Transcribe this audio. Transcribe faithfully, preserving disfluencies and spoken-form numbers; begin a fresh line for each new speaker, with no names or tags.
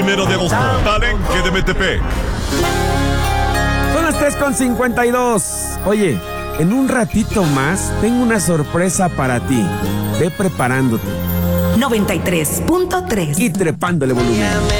Primero de agosto, Palenque de Metepec.
Son las tres con cincuenta y dos. Oye, en un ratito más tengo una sorpresa para ti. Ve preparándote
noventa y tres punto tres
y trepándole volumen.